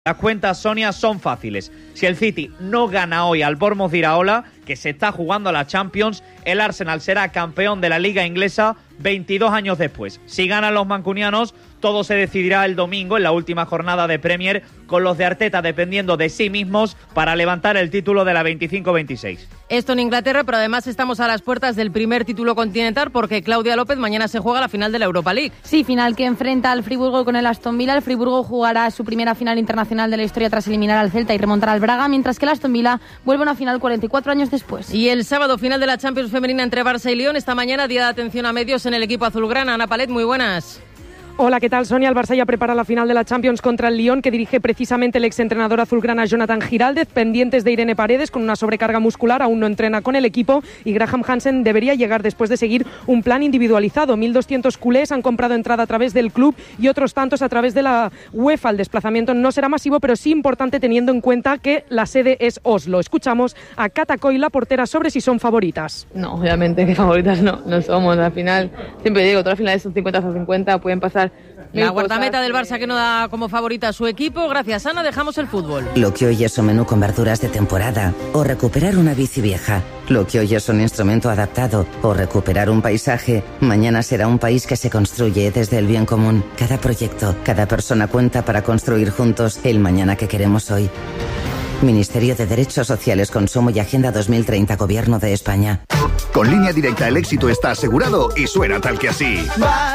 Las cuentas, Sonia, son fáciles. Si el City no gana hoy al Bournemouth Iraola, que se está jugando a la Champions, el Arsenal será campeón de la Liga Inglesa 22 años después. Si ganan los mancunianos, todo se decidirá el domingo en la última jornada de Premier, con los de Arteta dependiendo de sí mismos para levantar el título de la 25-26. Esto en Inglaterra, pero además estamos a las puertas del primer título continental porque Claudia López mañana se juega la final de la Europa League. Sí, final que enfrenta al Friburgo con el Aston Villa. El Friburgo jugará su primera final internacional de la historia tras eliminar al Celta y remontar al Braga, mientras que el Aston Villa vuelve a una final 44 años después. Y el sábado, final de la Champions femenina entre Barça y Lyon. Esta mañana, día de atención a medios en el equipo azulgrana. Ana Palet, muy buenas. Hola, ¿qué tal, Sonia? El Barça ya prepara la final de la Champions contra el Lyon, que dirige precisamente el exentrenador azulgrana Jonathan Giraldez, pendientes de Irene Paredes con una sobrecarga muscular, aún no entrena con el equipo, y Graham Hansen debería llegar después de seguir un plan individualizado. 1.200 culés han comprado entrada a través del club y otros tantos a través de la UEFA. El desplazamiento no será masivo, pero sí importante teniendo en cuenta que la sede es Oslo. Escuchamos a Cata Coy, la portera, sobre si son favoritas. No, obviamente que favoritas no somos. Al final, siempre digo, todas las finales son 50-50, pueden pasar. La guardameta del Barça que no da como favorita a su equipo. Gracias, Ana, dejamos el fútbol. Lo que hoy es un menú con verduras de temporada, o recuperar una bici vieja. Lo que hoy es un instrumento adaptado, o recuperar un paisaje, mañana será un país que se construye desde el bien común. Cada proyecto, cada persona cuenta para construir juntos el mañana que queremos hoy. Ministerio de Derechos Sociales, Consumo y Agenda 2030, Gobierno de España. Con Línea Directa el éxito está asegurado y suena tal que así.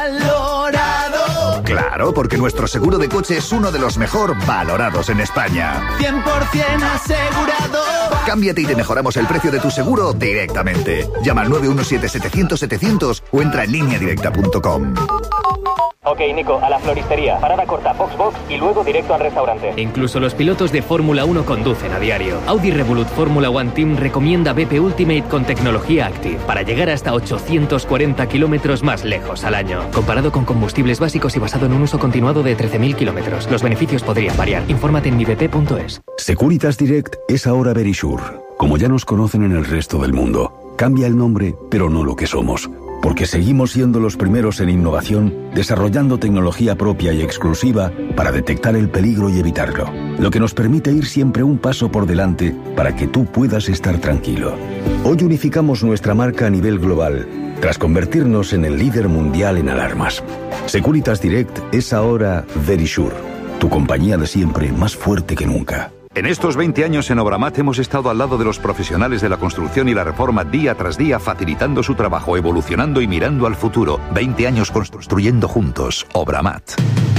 ¡Valorado! Claro, porque nuestro seguro de coche es uno de los mejor valorados en España. 100% asegurado. Cámbiate y te mejoramos el precio de tu seguro directamente. Llama al 917-700-700 o entra en lineadirecta.com. Ok, Nico, a la floristería. Parada corta, box y luego directo al restaurante. Incluso los pilotos de Fórmula 1 conducen a diario. Audi Revolut Fórmula One Team recomienda BP Ultimate con tecnología Active para llegar hasta 840 kilómetros más lejos al año. Comparado con combustibles básicos y basado en un uso continuado de 13.000 kilómetros. Los beneficios podrían variar. Infórmate en mibp.es. Securitas Direct es ahora Verisure. Como ya nos conocen en el resto del mundo. Cambia el nombre, pero no lo que somos. Porque seguimos siendo los primeros en innovación, desarrollando tecnología propia y exclusiva para detectar el peligro y evitarlo. Lo que nos permite ir siempre un paso por delante para que tú puedas estar tranquilo. Hoy unificamos nuestra marca a nivel global, tras convertirnos en el líder mundial en alarmas. Securitas Direct es ahora Verisure, tu compañía de siempre más fuerte que nunca. En estos 20 años en Obramat hemos estado al lado de los profesionales de la construcción y la reforma día tras día, facilitando su trabajo, evolucionando y mirando al futuro. 20 años construyendo juntos. Obramat.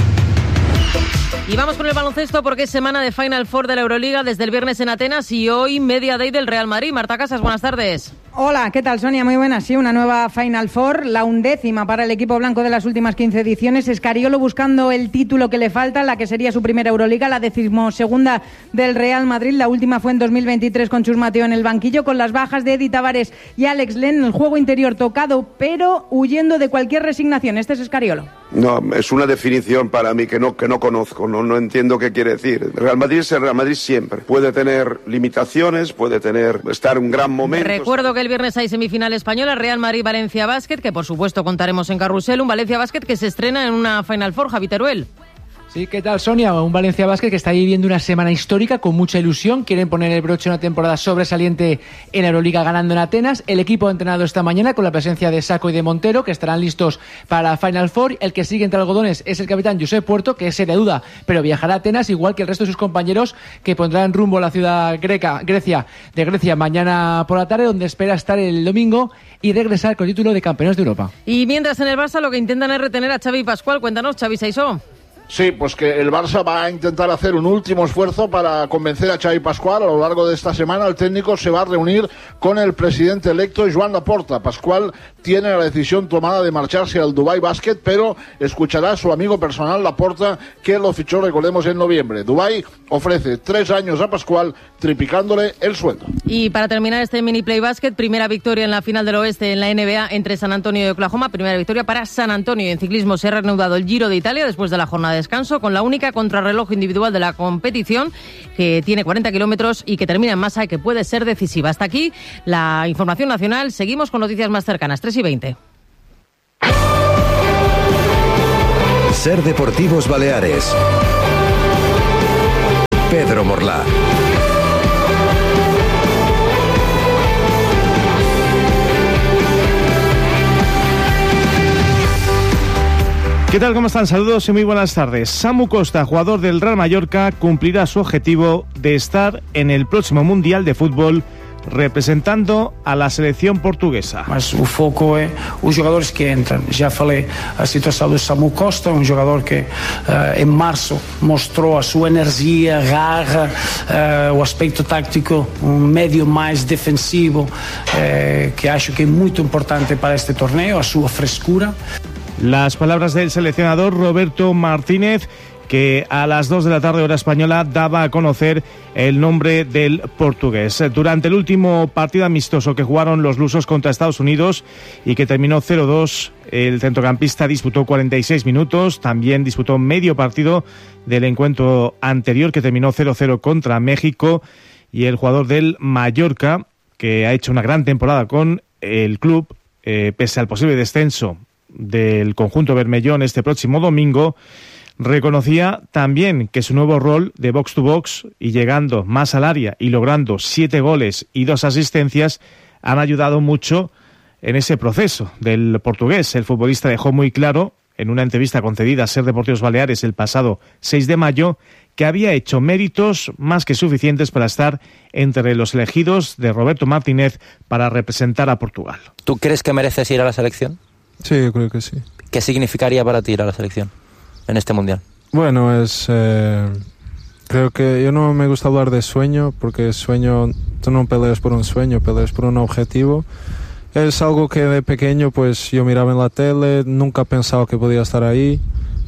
Y vamos con el baloncesto porque es semana de Final Four de la Euroliga desde el viernes en Atenas y hoy Media Day del Real Madrid. Marta Casas, buenas tardes. Hola, ¿qué tal, Sonia? Muy buenas. Sí, una nueva Final Four, la 11ª para el equipo blanco de las últimas 15 ediciones. Escariolo buscando el título que le falta, la que sería su primera Euroliga, la 12ª del Real Madrid. La última fue en 2023 con Chus Mateo en el banquillo, con las bajas de Eddie Tavares y Alex Len. El juego interior tocado, pero huyendo de cualquier resignación. Este es Escariolo. No, es una definición para mí que no conozco, no entiendo qué quiere decir. Real Madrid es el Real Madrid siempre. Puede tener limitaciones, puede estar en un gran momento. Recuerdo que el viernes hay semifinal española, Real Madrid-Valencia Basket, que por supuesto contaremos en Carrusel, un Valencia Basket que se estrena en una Final Four, Javi Teruel. Sí, ¿qué tal, Sonia? Un Valencia Basket que está viviendo una semana histórica con mucha ilusión. Quieren poner el broche a una temporada sobresaliente en la Euroliga ganando en Atenas. El equipo ha entrenado esta mañana con la presencia de Sacco y de Montero, que estarán listos para la Final Four. El que sigue entre algodones es el capitán Josep Puerto, que es seria duda, pero viajará a Atenas, igual que el resto de sus compañeros, que pondrán rumbo a la ciudad Grecia mañana por la tarde, donde espera estar el domingo y regresar con el título de campeones de Europa. Y mientras en el Barça lo que intentan es retener a Xavi Pascual. Cuéntanos, Xavi Saisó. Sí, pues que el Barça va a intentar hacer un último esfuerzo para convencer a Xavi Pascual. A lo largo de esta semana el técnico se va a reunir con el presidente electo Joan Laporta. Pascual tiene la decisión tomada de marcharse al Dubai Basket, pero escuchará a su amigo personal Laporta, que lo fichó, recordemos, en noviembre. Dubai ofrece 3 años a Pascual, triplicándole el sueldo. Y para terminar este mini play basket, primera victoria en la final del oeste en la NBA entre San Antonio y Oklahoma. Primera victoria para San Antonio. En ciclismo se ha reanudado el Giro de Italia después de la jornada de descanso, con la única contrarreloj individual de la competición, que tiene 40 kilómetros y que termina en masa y que puede ser decisiva. Hasta aquí la información nacional. Seguimos con noticias más cercanas, 3:20. Ser Deportivos Baleares. Pedro Morlá. ¿Qué tal? ¿Cómo están? Saludos y muy buenas tardes. Samu Costa, jugador del Real Mallorca, cumplirá su objetivo de estar en el próximo Mundial de Fútbol representando a la selección portuguesa. Mas o foco é os jogadores que entram. Já falei a situação do Samu Costa, jogador que em março mostrou a sua energia, garra, o aspecto táctico, médio mais defensivo, que acho que é muito importante para este torneo, a sua frescura. Las palabras del seleccionador Roberto Martínez, que a las 2 de la tarde hora española daba a conocer el nombre del portugués. Durante el último partido amistoso que jugaron los lusos contra Estados Unidos y que terminó 0-2, el centrocampista disputó 46 minutos, también disputó medio partido del encuentro anterior que terminó 0-0 contra México, y el jugador del Mallorca, que ha hecho una gran temporada con el club, pese al posible descenso del conjunto bermellón este próximo domingo, reconocía también que su nuevo rol de box to box y llegando más al área y logrando 7 goles y 2 asistencias han ayudado mucho en ese proceso del portugués. El futbolista dejó muy claro en una entrevista concedida a Ser Deportivos Baleares el pasado 6 de mayo que había hecho méritos más que suficientes para estar entre los elegidos de Roberto Martínez para representar a Portugal. ¿Tú crees que mereces ir a la selección? Sí, yo creo que sí. ¿Qué significaría para ti ir a la selección en este mundial? Bueno, creo que yo no me gusta hablar de sueño, porque sueño, tú no peleas por un sueño, peleas por un objetivo. Es algo que de pequeño pues yo miraba en la tele, nunca pensaba que podía estar ahí.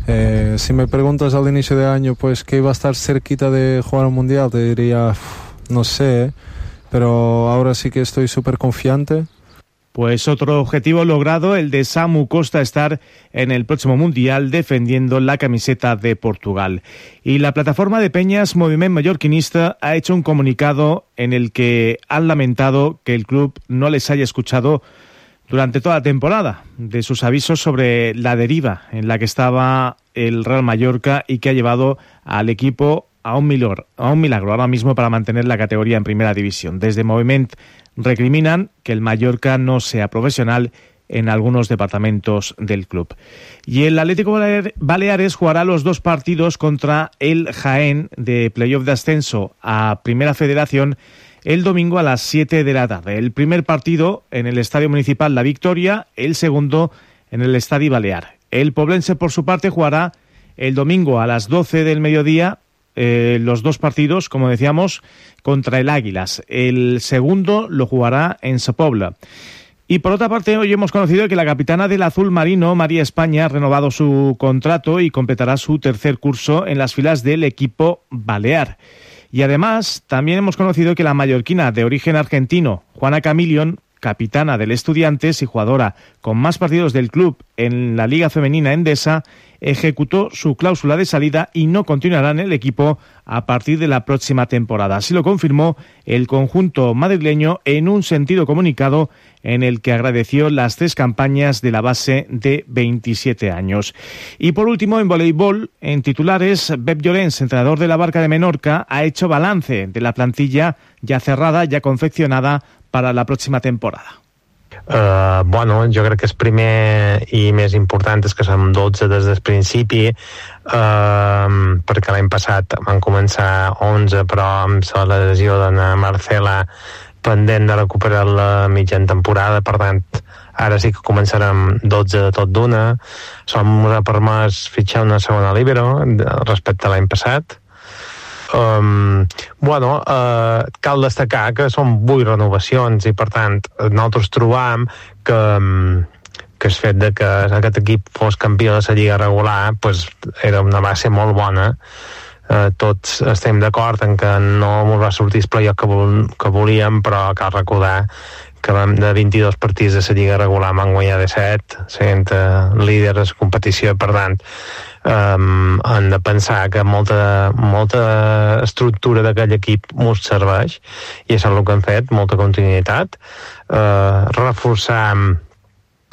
Si me preguntas al inicio de año pues que iba a estar cerquita de jugar un mundial, te diría, no sé, pero ahora sí que estoy súper confiante. Pues otro objetivo logrado, el de Samu Costa, estar en el próximo Mundial defendiendo la camiseta de Portugal. Y la plataforma de peñas Moviment Mallorquinista ha hecho un comunicado en el que han lamentado que el club no les haya escuchado durante toda la temporada de sus avisos sobre la deriva en la que estaba el Real Mallorca y que ha llevado al equipo a un milagro ahora mismo para mantener la categoría en primera división. Desde Moviment recriminan que el Mallorca no sea profesional en algunos departamentos del club. Y el Atlético Baleares jugará los 2 partidos contra el Jaén de playoff de ascenso a Primera Federación el domingo a las 7 de la tarde. El primer partido en el Estadio Municipal La Victoria, el segundo en el Estadio Balear. El Poblense, por su parte, jugará el domingo a las 12 del mediodía los 2 partidos, como decíamos, contra el Águilas. El segundo lo jugará en Sa Pobla. Y por otra parte, hoy hemos conocido que la capitana del azul marino, María España, ha renovado su contrato y completará su 3er curso en las filas del equipo balear. Y además, también hemos conocido que la mallorquina de origen argentino, Juana Camilion, capitana del Estudiantes y jugadora con más partidos del club en la Liga Femenina Endesa, ejecutó su cláusula de salida y no continuará en el equipo a partir de la próxima temporada. Así lo confirmó el conjunto madrileño en un sentido comunicado en el que agradeció las 3 campañas de la base de 27 años. Y por último, en voleibol, en titulares, Pep Llorens, entrenador de la Barca de Menorca, ha hecho balance de la plantilla ya cerrada, ya confeccionada para la próxima temporada. Bueno, jo crec que el primer i més important és que som 12 des del principi, perquè l'any passat van començar 11, però amb la lesió d'Anna Marcela pendent de recuperar la mitjana temporada, per tant ara sí que començarem 12 de tot d'una. Som permès fitxar una segona líbero respecte a l'any passat. Cal destacar que són 8 renovacions i per tant nosaltres trobam que el fet de que aquest equip fos campió de la Lliga regular era una base molt bona. Tots estem d'acord en que no ens va sortir el playoff que volíem, però cal recordar que de 22 partits de la Lliga regular van guanyar 17, sent líder de la competició. Per tant, hem de pensar que molta estructura d'aquell equip mos serveix, i això és el que hem fet, molta continuïtat, reforçar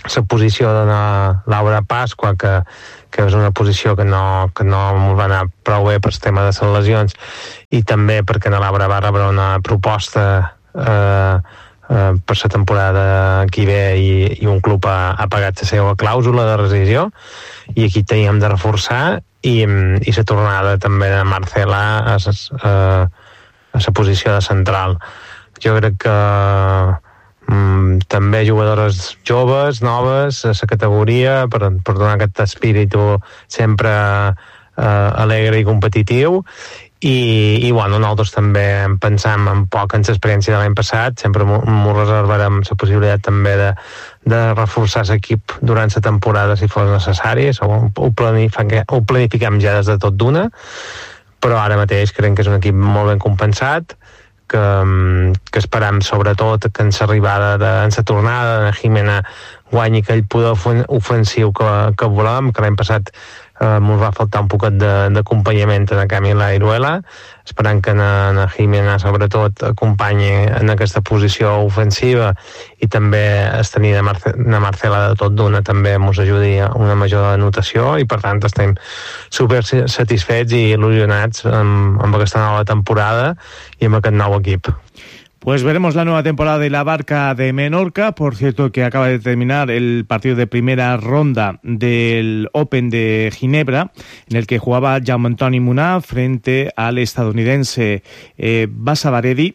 la posició de Laura Pasqua, que és una posició que no ens va anar prou bé per el tema de les lesions, i també perquè la Laura va rebre una proposta per la temporada que ve i un club ha pagat la seva clàusula de rescisió, i aquí teníem de reforçar, i la tornada també de Marcela a la posició de central. Jo crec que també jugadores joves, noves, a la categoria, per donar aquest espíritu sempre alegre i competitiu, i bueno, nosaltres també pensam un poc en l'experiència de l'any passat, sempre m'ho reservarem la possibilitat també de reforçar l'equip durant la temporada si fos necessari. Ho planifiquem ja des de tot d'una, però ara mateix creiem que és un equip molt ben compensat, que esperam sobretot que en l'arribada en la tornada de Jimena guanyi aquell poder ofensiu que volem, que l'any passat ens va faltar un poquet d'acompanyament en Camila Iruela, esperant que na Jimena sobretot acompanyi en aquesta posició ofensiva, i també el tenir na Marcela de tot d'una també ens ajudi a una major anotació, i per tant estem super satisfets i il·lusionats amb aquesta nova temporada i amb aquest nou equip. Pues veremos la nueva temporada de la Barca de Menorca. Por cierto, que acaba de terminar el partido de primera ronda del Open de Ginebra, en el que jugaba Jaume Antoni Munar frente al estadounidense Basa Baredi.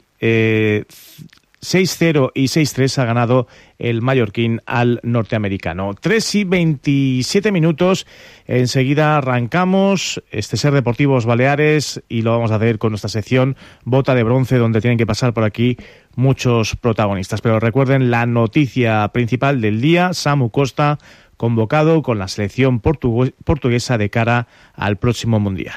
6-0 y 6-3 ha ganado el mallorquín al norteamericano. 3:27. Enseguida arrancamos este Ser Deportivos Baleares y lo vamos a hacer con nuestra sección Bota de Bronce, donde tienen que pasar por aquí muchos protagonistas. Pero recuerden la noticia principal del día: Samu Costa convocado con la selección portuguesa de cara al próximo Mundial.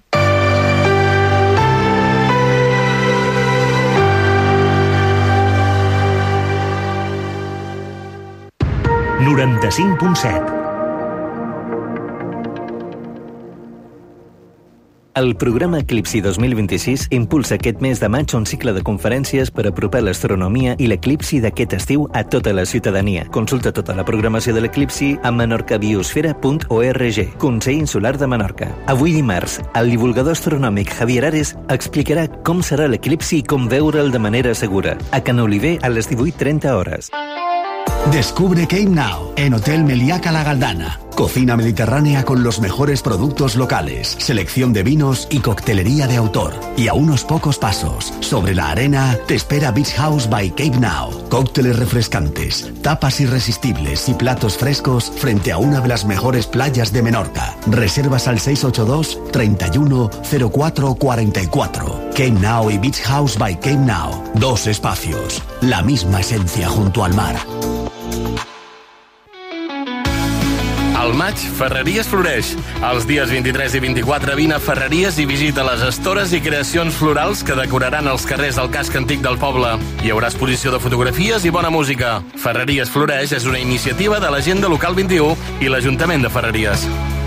El programa Eclipsi 2026 impulsa aquest mes de maig un cicle de conferències per apropar l'astronomia i l'eclipsi d'aquest estiu a tota la ciutadania. Consulta tota la programació de l'eclipsi a menorcabiosfera.org. Consell Insular de Menorca. Avui dimarts, el divulgador astronòmic Javier Ares explicarà com serà l'eclipsi i com veure'l de manera segura. A Can Oliver a les 18:30 hores. Descubre Cape Now en Hotel Meliaca La Galdana. Cocina mediterránea con los mejores productos locales, selección de vinos y coctelería de autor. Y a unos pocos pasos, sobre la arena, te espera Beach House by Cape Now. Cócteles refrescantes, tapas irresistibles y platos frescos frente a una de las mejores playas de Menorca. Reservas al 682 31 04 44. Cape Now y Beach House by Cape Now. 2 espacios, la misma esencia junto al mar. Al maig, Ferreries floreix. Els dies 23 i 24 vine a Ferreries i visita les estores i creacions florals que decoraran els carrers del casc antic del poble. Hi haurà exposició de fotografies i bona música. Ferreries floreix és una iniciativa de l'Agenda Local 21 i l'Ajuntament de Ferreries.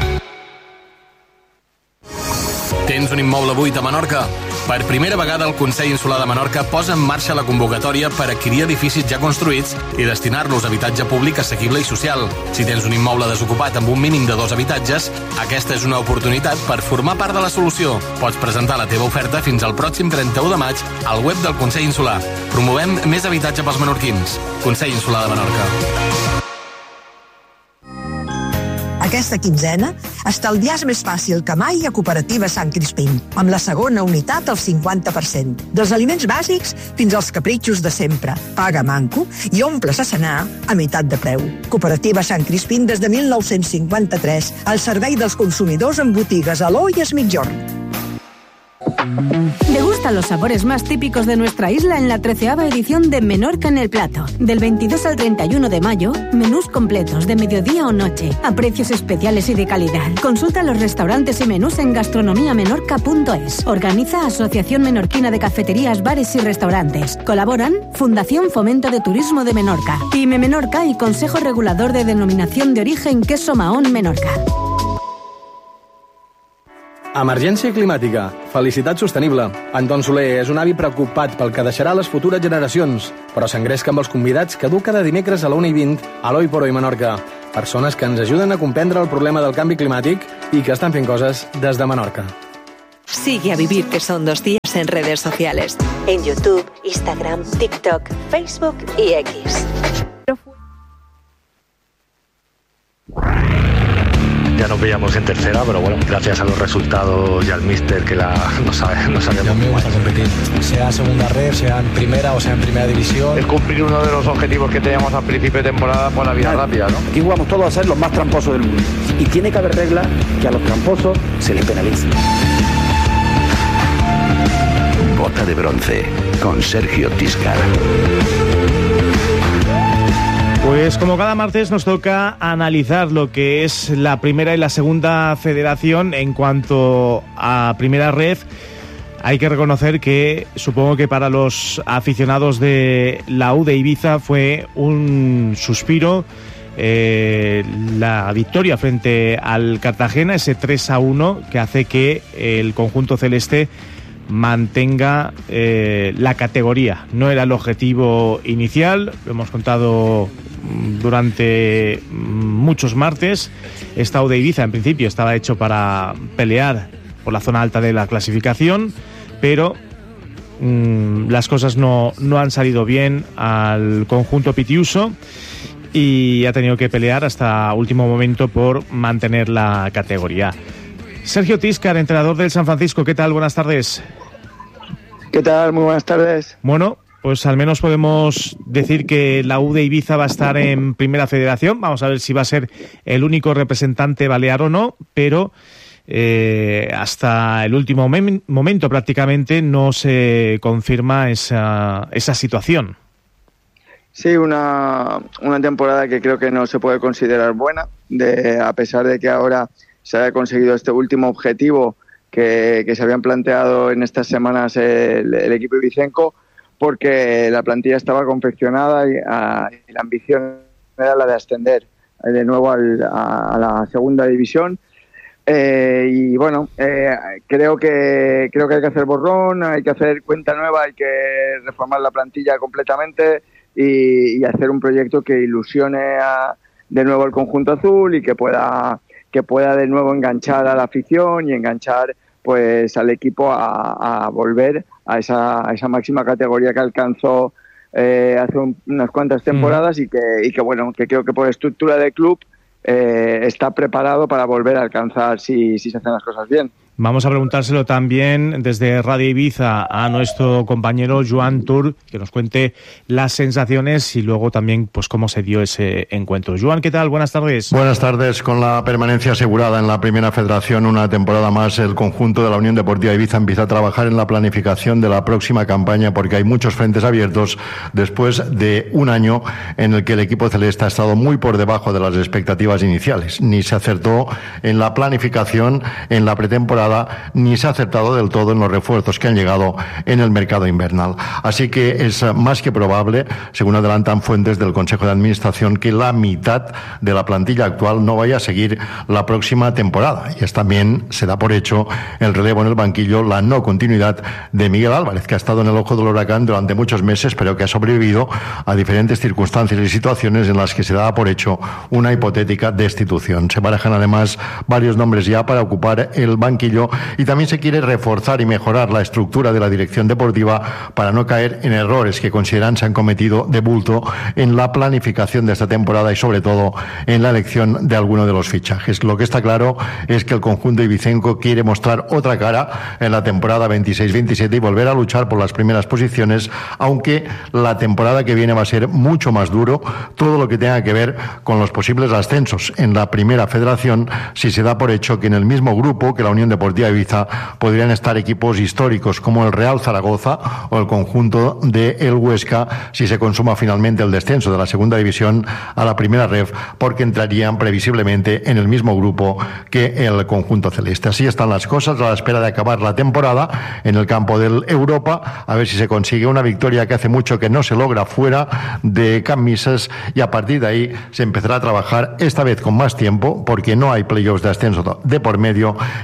Tens un immoble buit a Menorca? Per primera vegada el Consell Insular de Menorca posa en marxa la convocatòria per adquirir edificis ja construïts i destinar-los a habitatge públic assequible i social. Si tens un immoble desocupat amb un mínim de 2 habitatges, aquesta és una oportunitat per formar part de la solució. Pots presentar la teva oferta fins al pròxim 31 de maig al web del Consell Insular. Promovem més habitatge pels menorquins. Consell Insular de Menorca. Aquesta quinzena, estalviar més fàcil que mai a Cooperativa Sant Crispín, amb la segona unitat al 50%. Dels aliments bàsics fins als capritxos de sempre. Paga manco i omple sa cenar a meitat de preu. Cooperativa Sant Crispín des de 1953, al servei dels consumidors en botigues Aló i Es Migjorn. Degusta los sabores más típicos de nuestra isla en la 13ª edición de Menorca en el Plato. Del 22 al 31 de mayo, menús completos de mediodía o noche, a precios especiales y de calidad. Consulta los restaurantes y menús en gastronomiamenorca.es. Organiza Asociación Menorquina de Cafeterías, Bares y Restaurantes. Colaboran Fundación Fomento de Turismo de Menorca, PYME Menorca y Consejo Regulador de Denominación de Origen Queso Mahón Menorca. Emergència climàtica, felicitat sostenible. Anton Soler és un avi preocupat pel que deixarà les futures generacions, però s'engresca amb els convidats que du cada dimecres a la 1:20 a l'Hoy por Hoy Menorca. Persones que ens ajuden a comprendre el problema del canvi climàtic i que estan fent coses des de Menorca. Sigue a Vivir, que son 2 días en redes sociales. En YouTube, Instagram, TikTok, Facebook y X. Ya nos veíamos en tercera, pero bueno, gracias a los resultados y al míster que no sabemos. A mí me gusta competir, sea segunda red, sea en primera o sea en primera división. Es cumplir uno de los objetivos que teníamos al principio de temporada por la vida rápida, ¿no? Aquí jugamos todos a ser los más tramposos del mundo. Y tiene que haber reglas que a los tramposos se les penalice. Bota de bronce, con Sergio Tiscar. Pues como cada martes nos toca analizar lo que es la primera y la segunda federación. En cuanto a primera red, hay que reconocer que supongo que para los aficionados de la U de Ibiza fue un suspiro la victoria frente al Cartagena, ese 3-1 que hace que el conjunto celeste mantenga la categoría. No era el objetivo inicial, lo hemos contado durante muchos martes. Esta U de Ibiza en principio estaba hecho para pelear por la zona alta de la clasificación, pero las cosas no han salido bien al conjunto pitiuso y ha tenido que pelear hasta último momento por mantener la categoría. Sergio Tiscar, entrenador del San Francisco, ¿qué tal? Buenas tardes. ¿Qué tal? Muy buenas tardes. Bueno, pues al menos podemos decir que la U de Ibiza va a estar en primera federación. Vamos a ver si va a ser el único representante balear o no, pero hasta el último momento prácticamente no se confirma esa situación. Sí, una temporada que creo que no se puede considerar buena, a pesar de que ahora se haya conseguido este último objetivo que se habían planteado en estas semanas el equipo ibicenco, porque la plantilla estaba confeccionada y la ambición era la de ascender de nuevo a la segunda división. Y bueno, creo que hay que hacer borrón, hay que hacer cuenta nueva, hay que reformar la plantilla completamente y hacer un proyecto que ilusione de nuevo al conjunto azul y que pueda de nuevo enganchar a la afición y enganchar pues al equipo a volver a esa máxima categoría que alcanzó hace unas cuantas temporadas y que bueno, que creo que por estructura de club está preparado para volver a alcanzar si se hacen las cosas bien. Vamos a preguntárselo también desde Radio Ibiza a nuestro compañero Joan Tur, que nos cuente las sensaciones y luego también pues cómo se dio ese encuentro. Joan, ¿qué tal? Buenas tardes. Buenas tardes. Con la permanencia asegurada en la primera federación una temporada más, el conjunto de la Unión Deportiva Ibiza empieza a trabajar en la planificación de la próxima campaña, porque hay muchos frentes abiertos después de un año en el que el equipo celeste ha estado muy por debajo de las expectativas iniciales. Ni se acertó en la planificación en la pretemporada, ni se ha acertado del todo en los refuerzos que han llegado en el mercado invernal. Así que es más que probable, según adelantan fuentes del Consejo de Administración, que la mitad de la plantilla actual no vaya a seguir la próxima temporada. Y también se da por hecho el relevo en el banquillo, la no continuidad de Miguel Álvarez, que ha estado en el ojo del huracán durante muchos meses, pero que ha sobrevivido a diferentes circunstancias y situaciones en las que se daba por hecho una hipotética destitución. Se barajan además varios nombres ya para ocupar el banquillo, y también se quiere reforzar y mejorar la estructura de la dirección deportiva para no caer en errores que consideran se han cometido de bulto en la planificación de esta temporada y sobre todo en la elección de alguno de los fichajes. Lo que está claro es que el conjunto ibicenco quiere mostrar otra cara en la temporada 26-27 y volver a luchar por las primeras posiciones, aunque la temporada que viene va a ser mucho más duro, todo lo que tenga que ver con los posibles ascensos en la primera federación, si se da por hecho que en el mismo grupo que la Unión Deportiva Ibiza podrían estar equipos históricos como el Real Zaragoza o el conjunto de el Huesca, si se consuma finalmente el descenso de la segunda división a la primera ref, porque entrarían previsiblemente en el mismo grupo que el conjunto celeste. Así están las cosas a la espera de acabar la temporada en el campo del Europa, a ver si se consigue una victoria que hace mucho que no se logra fuera de Camisas, y a partir de ahí se empezará a trabajar esta vez con más tiempo, porque no hay playoffs de ascenso de por medio en la planificación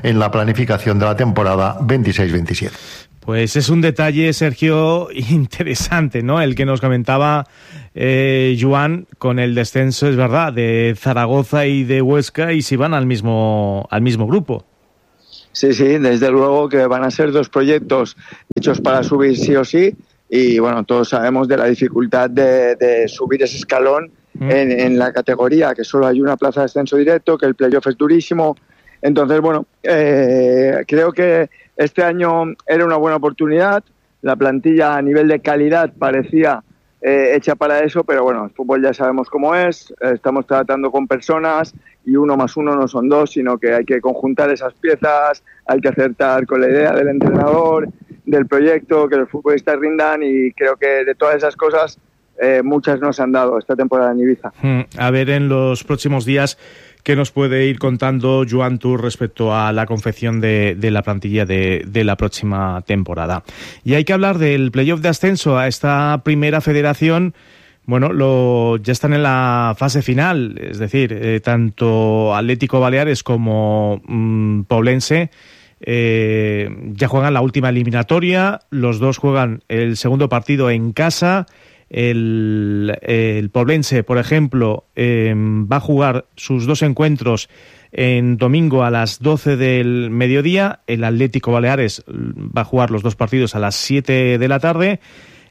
planificación de la temporada 26-27. Pues es un detalle, Sergio, interesante, ¿no? El que nos comentaba Joan con el descenso, es verdad, de Zaragoza y de Huesca, y si van al mismo grupo. Sí, desde luego que van a ser dos proyectos hechos para subir sí o sí, y bueno, todos sabemos de la dificultad de subir ese escalón en la categoría, que solo hay una plaza de ascenso directo, que el playoff es durísimo. Entonces, bueno, creo que este año era una buena oportunidad. La plantilla a nivel de calidad parecía hecha para eso, pero bueno, el fútbol ya sabemos cómo es. Estamos tratando con personas y 1 más 1 no son 2, sino que hay que conjuntar esas piezas, hay que acertar con la idea del entrenador, del proyecto, que los futbolistas rindan, y creo que de todas esas cosas muchas nos han dado esta temporada en Ibiza. A ver en los próximos días qué nos puede ir contando Joan Tour respecto a la confección de la plantilla de la próxima temporada. Y hay que hablar del playoff de ascenso a esta primera federación. Bueno, ya están en la fase final, es decir, tanto Atlético Baleares como Poblense ya juegan la última eliminatoria. Los dos juegan el segundo partido en casa. El Poblense, por ejemplo, va a jugar sus 2 encuentros en domingo a las 12 del mediodía. El Atlético Baleares va a jugar los 2 partidos a las 7 de la tarde.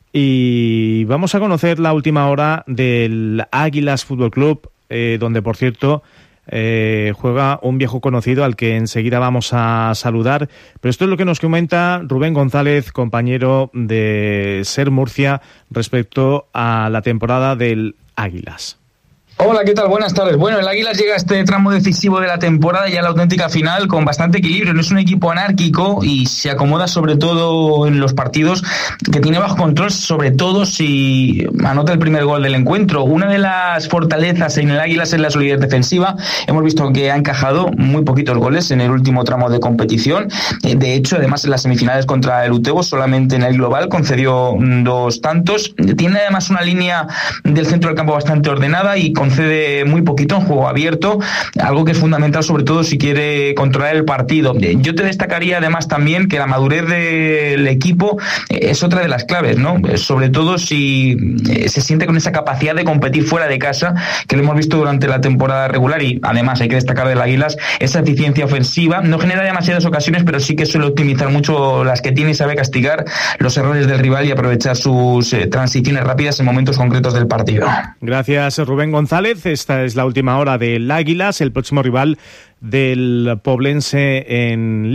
Y vamos a conocer la última hora del Águilas Fútbol Club, donde, por cierto, juega un viejo conocido al que enseguida vamos a saludar. Pero esto es lo que nos comenta Rubén González, compañero de Ser Murcia, respecto a la temporada del Águilas. Hola, ¿qué tal? Buenas tardes. Bueno, el Águilas llega a este tramo decisivo de la temporada, ya la auténtica final, con bastante equilibrio. No es un equipo anárquico y se acomoda sobre todo en los partidos, que tiene bajo control, sobre todo si anota el primer gol del encuentro. Una de las fortalezas en el Águilas es la solidez defensiva. Hemos visto que ha encajado muy poquitos goles en el último tramo de competición. De hecho, además, en las semifinales contra el Utebo, solamente en el global concedió 2 tantos. Tiene además una línea del centro del campo bastante ordenada y concede muy poquito en juego abierto, algo que es fundamental sobre todo si quiere controlar el partido. Yo te destacaría además también que la madurez del equipo es otra de las claves, ¿no? Sobre todo si se siente con esa capacidad de competir fuera de casa, que lo hemos visto durante la temporada regular, y además hay que destacar del Águilas esa eficiencia ofensiva. No genera demasiadas ocasiones, pero sí que suele optimizar mucho las que tiene y sabe castigar los errores del rival y aprovechar sus transiciones rápidas en momentos concretos del partido. Gracias, Rubén González. Esta es la última hora del Águilas, el próximo rival del Poblense en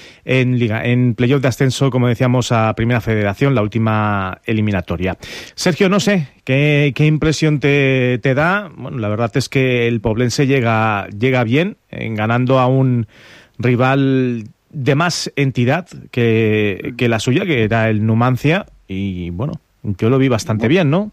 playoff de ascenso, como decíamos, a Primera Federación, la última eliminatoria. Sergio, no sé, ¿qué impresión te da? Bueno, la verdad es que el Poblense llega bien, ganando a un rival de más entidad que la suya, que era el Numancia, y bueno, yo lo vi bastante bien, ¿no?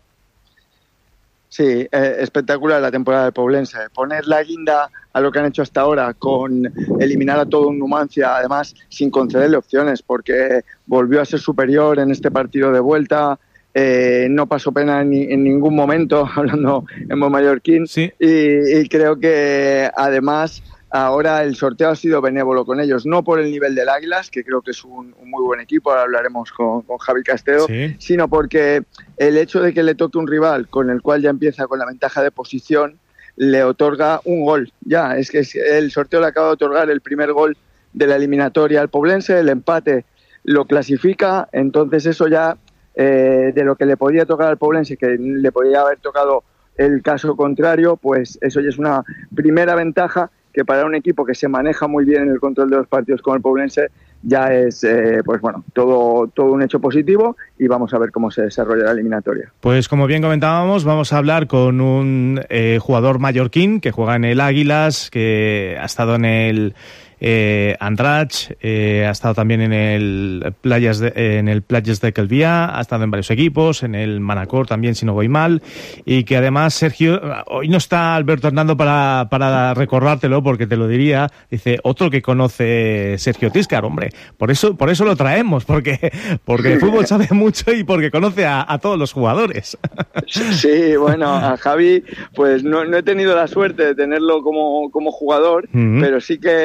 Sí, espectacular la temporada del Poblense. Poner la guinda a lo que han hecho hasta ahora, con eliminar a todo un Numancia, además sin concederle opciones, porque volvió a ser superior en este partido de vuelta, no pasó pena en ningún momento, hablando en buen mallorquín, sí. Y creo que además ahora el sorteo ha sido benévolo con ellos, no por el nivel del Águilas, que creo que es un muy buen equipo, ahora hablaremos con Javi Castedo, sí, sino porque el hecho de que le toque un rival con el cual ya empieza con la ventaja de posición, le otorga un gol. Ya, es que el sorteo le acaba de otorgar el primer gol de la eliminatoria al Poblense, el empate lo clasifica, entonces eso ya, de lo que le podía tocar al Poblense, que le podía haber tocado el caso contrario, pues eso ya es una primera ventaja, que para un equipo que se maneja muy bien en el control de los partidos como el Poblense ya es pues bueno, todo un hecho positivo, y vamos a ver cómo se desarrolla la eliminatoria. Pues como bien comentábamos, vamos a hablar con un jugador mallorquín que juega en el Águilas, que ha estado en el Andratx, ha estado también en el Playas de Calviá, ha estado en varios equipos, en el Manacor también, si no voy mal, y que además, Sergio, hoy no está Alberto Hernando para recordártelo, porque te lo diría, dice, otro que conoce Sergio Tiscar, hombre, por eso lo traemos, porque el fútbol sabe mucho y porque conoce a todos los jugadores. Sí, bueno, a Javi pues no he tenido la suerte de tenerlo como jugador, pero sí que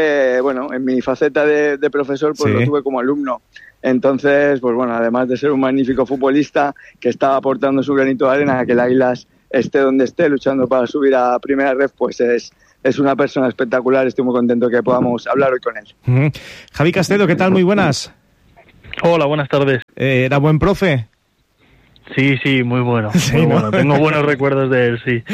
bueno, en mi faceta de profesor, pues lo tuve como alumno. Entonces, pues bueno, además de ser un magnífico futbolista que estaba aportando su granito de arena a que el Águilas esté donde esté, luchando para subir a primera ref, pues es una persona espectacular. Estoy muy contento que podamos hablar hoy con él. Javi Castedo, ¿qué tal? Muy buenas. Hola, buenas tardes. ¿Era buen profe? Sí, muy bueno. Sí, muy ¿no? bueno. Tengo buenos recuerdos de él, sí.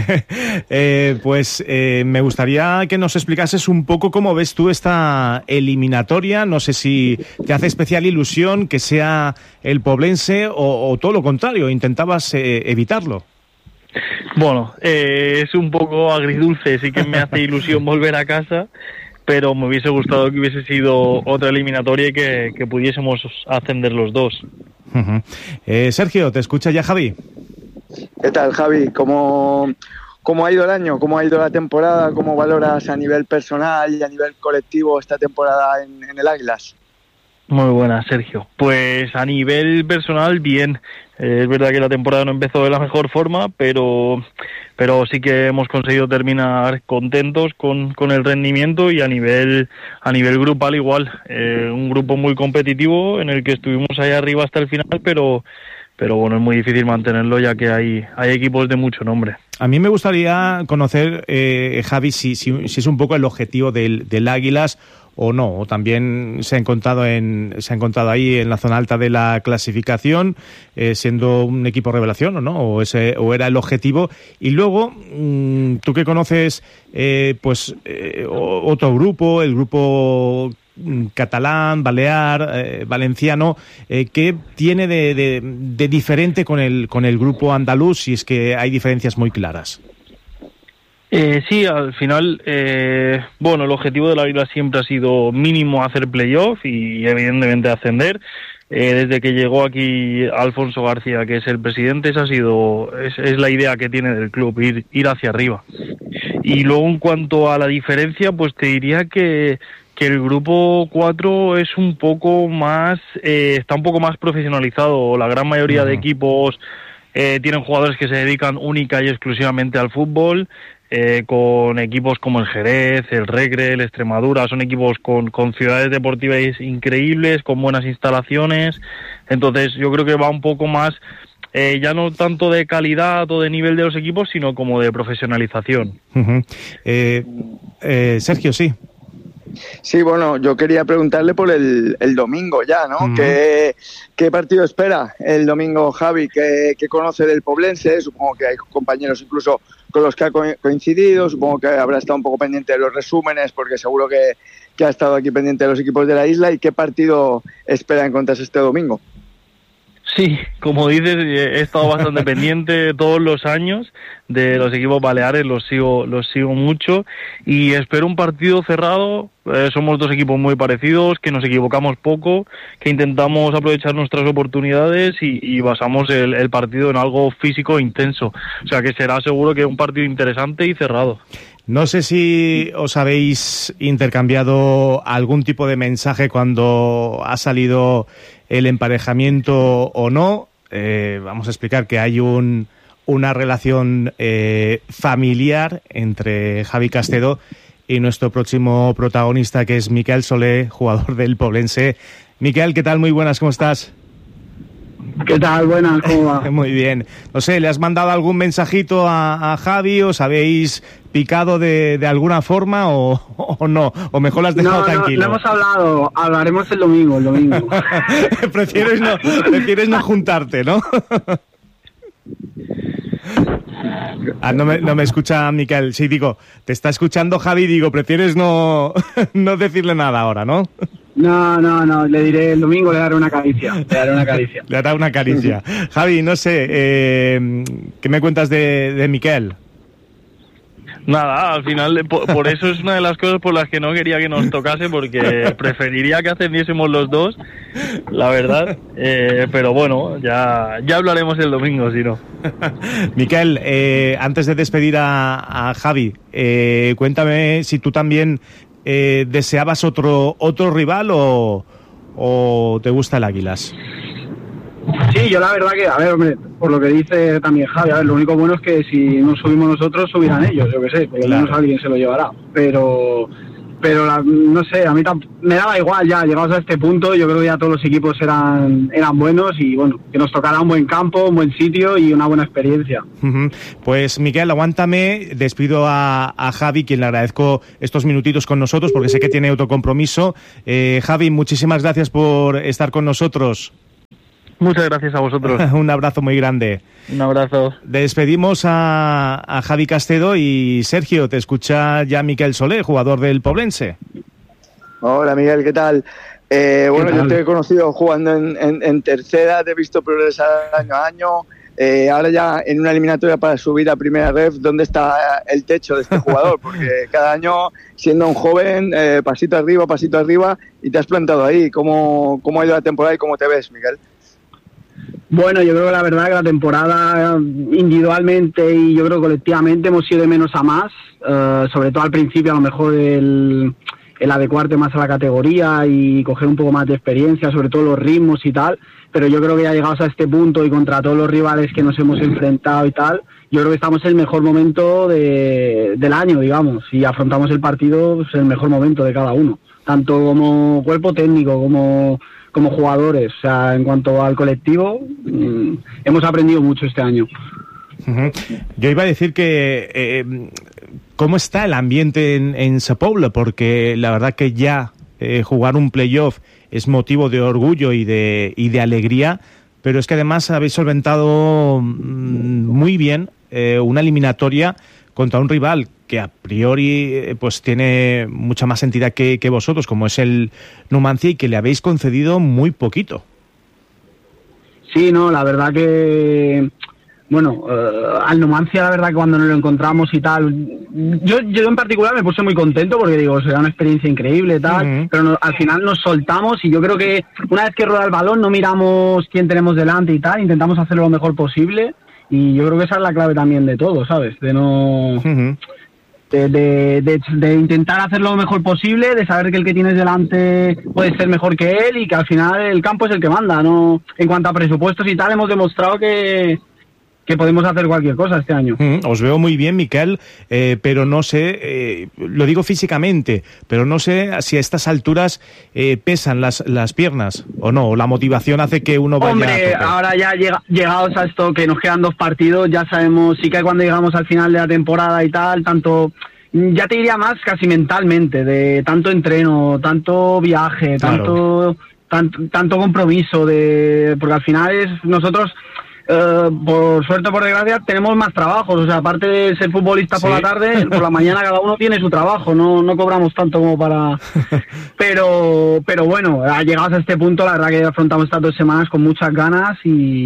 Me gustaría que nos explicases un poco cómo ves tú esta eliminatoria. No sé si te hace especial ilusión que sea el Poblense o todo lo contrario, intentabas evitarlo. Bueno, es un poco agridulce, sí que me hace ilusión volver a casa, pero me hubiese gustado que hubiese sido otra eliminatoria y que pudiésemos ascender los dos. Uh-huh. Sergio, ¿te escucha ya Javi? ¿Qué tal, Javi? ¿Cómo ha ido el año? ¿Cómo ha ido la temporada? ¿Cómo valoras a nivel personal y a nivel colectivo esta temporada en el Águilas? Muy buena, Sergio. Pues a nivel personal, bien. Es verdad que la temporada no empezó de la mejor forma, pero sí que hemos conseguido terminar contentos con el rendimiento, y a nivel grupal igual. Un grupo muy competitivo en el que estuvimos ahí arriba hasta el final, pero bueno, es muy difícil mantenerlo ya que hay equipos de mucho nombre. A mí me gustaría conocer, Javi, si es un poco el objetivo del Águilas o no, o también se ha encontrado ahí en la zona alta de la clasificación, siendo un equipo revelación o no, o era el objetivo. Y luego, tú que conoces otro grupo, el grupo catalán, balear, valenciano, ¿qué tiene de diferente con el grupo andaluz, si es que hay diferencias muy claras? Sí, al final, el objetivo de la Águila siempre ha sido mínimo hacer playoff y evidentemente ascender. Desde que llegó aquí Alfonso García, que es el presidente, es la idea que tiene del club, ir hacia arriba. Y luego, en cuanto a la diferencia, pues te diría que el grupo 4 es un poco más, está un poco más profesionalizado. La gran mayoría de equipos tienen jugadores que se dedican única y exclusivamente al fútbol, con equipos como el Jerez, el Regre, el Extremadura. Son equipos con ciudades deportivas increíbles, con buenas instalaciones. Entonces yo creo que va un poco más, ya no tanto de calidad o de nivel de los equipos, sino como de profesionalización. Uh-huh. Sergio, sí. Sí, bueno, yo quería preguntarle por el domingo ya, ¿no? Uh-huh. ¿Qué partido espera el domingo, Javi? ¿Qué conoce del Poblense? Supongo que hay compañeros incluso con los que ha coincidido. Supongo que habrá estado un poco pendiente de los resúmenes, porque seguro que ha estado aquí pendiente de los equipos de la isla. ¿Y qué partido espera encontrarse este domingo? Sí, como dices, he estado bastante pendiente todos los años de los equipos baleares, los sigo mucho, y espero un partido cerrado. Somos dos equipos muy parecidos, que nos equivocamos poco, que intentamos aprovechar nuestras oportunidades y basamos el partido en algo físico e intenso. O sea que será seguro que un partido interesante y cerrado. No sé si os habéis intercambiado algún tipo de mensaje cuando ha salido el emparejamiento o no. Vamos a explicar que hay una relación familiar entre Javi Castedo y nuestro próximo protagonista, que es Miquel Solé, jugador del Poblense. Miquel, ¿qué tal? Muy buenas, ¿cómo estás? ¿Qué tal? Buenas, ¿cómo va? Muy bien. No sé, ¿le has mandado algún mensajito a Javi? ¿Os habéis picado de alguna forma o no? ¿O mejor lo has dejado tranquilo? No hemos hablado. Hablaremos el domingo. Prefieres no juntarte, ¿no? No me escucha Miquel. Sí, digo, te está escuchando Javi, digo, prefieres no decirle nada ahora, ¿no? No, le diré el domingo, le daré una caricia. Le hará una caricia. Javi, no sé, ¿qué me cuentas de Miquel? Nada, al final, por eso es una de las cosas por las que no quería que nos tocase, porque preferiría que ascendiésemos los dos, la verdad. Pero bueno, ya hablaremos el domingo, si no. Miquel, antes de despedir a Javi, cuéntame si tú también deseabas otro rival o te gusta el Águilas. Sí, yo la verdad que, a ver, hombre, por lo que dice también Javi, a ver, lo único bueno es que si no subimos nosotros, subirán ellos, yo qué sé, por lo menos alguien se lo llevará, pero no sé, a mí me daba igual ya, llegados a este punto, yo creo que ya todos los equipos eran buenos y bueno, que nos tocara un buen campo, un buen sitio y una buena experiencia. Pues Miquel, aguántame, despido a Javi, quien le agradezco estos minutitos con nosotros porque sé que tiene otro compromiso. Javi, muchísimas gracias por estar con nosotros. Muchas gracias a vosotros. Un abrazo muy grande. Un abrazo. Despedimos a Javi Castedo y Sergio, te escucha ya Miquel Solé, jugador del Poblense. Hola Miguel, ¿qué tal? Bueno, yo te he conocido jugando en tercera, te he visto progresar año a año. Ahora ya en una eliminatoria para subir a primera ref, ¿dónde está el techo de este jugador? Porque cada año, siendo un joven, pasito arriba, y te has plantado ahí. ¿Cómo ha ido la temporada y cómo te ves, Miguel? Bueno, yo creo que la verdad que la temporada individualmente y yo creo colectivamente hemos ido de menos a más, sobre todo al principio a lo mejor el adecuarte más a la categoría y coger un poco más de experiencia, sobre todo los ritmos y tal, pero yo creo que ya llegados a este punto y contra todos los rivales que nos hemos enfrentado y tal, yo creo que estamos en el mejor momento del año, digamos, y afrontamos el partido pues, en el mejor momento de cada uno, tanto como cuerpo técnico como jugadores. O sea, en cuanto al colectivo, hemos aprendido mucho este año. Yo iba a decir que ¿cómo está el ambiente en Sa Pobla? Porque la verdad que ya jugar un playoff es motivo de orgullo y de alegría, pero es que además habéis solventado muy bien una eliminatoria contra un rival que a priori pues tiene mucha más entidad que vosotros, como es el Numancia, y que le habéis concedido muy poquito. Sí, no, la verdad que bueno, al Numancia la verdad que cuando nos lo encontramos y tal, yo en particular me puse muy contento porque digo, será una experiencia increíble y tal, pero al final nos soltamos y yo creo que una vez que rueda el balón no miramos quién tenemos delante y tal, intentamos hacerlo lo mejor posible y yo creo que esa es la clave también de todo, ¿sabes? De no... De intentar hacerlo lo mejor posible, de saber que el que tienes delante puede ser mejor que él y que al final el campo es el que manda, ¿no? En cuanto a presupuestos y tal, hemos demostrado que podemos hacer cualquier cosa este año. Os veo muy bien, Miquel, pero no sé, lo digo físicamente, pero no sé si a estas alturas pesan las piernas o no, o la motivación hace que uno vaya... Hombre, ahora ya llegados a esto, que nos quedan 2 partidos, ya sabemos, sí que cuando llegamos al final de la temporada y tal, tanto... Ya te diría más casi mentalmente, de tanto entreno, tanto viaje, claro. tanto compromiso, porque al final nosotros... por suerte o por desgracia tenemos más trabajos, o sea, aparte de ser futbolista por la tarde, por la mañana cada uno tiene su trabajo, no cobramos tanto como para... pero bueno, llegados a este punto la verdad que afrontamos estas 2 semanas con muchas ganas